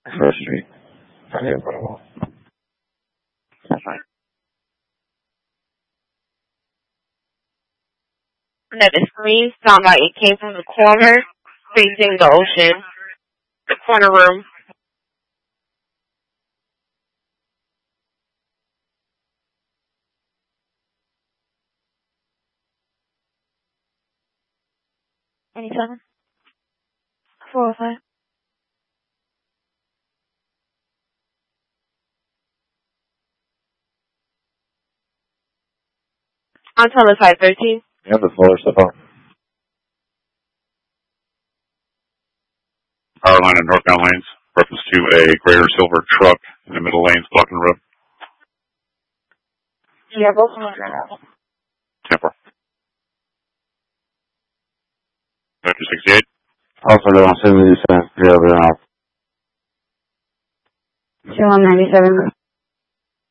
First Street. That's right. That the scream sounded like it came from the corner facing the ocean. The corner room. $27. 405. On total 513. You have the floor stuff on. Power line and northbound lanes. Reference to a gray or silver truck in the middle lanes blocking the road. Yeah, both of them are out. Temper. Vector 68. Also, they don't send me this. Yeah, but 297.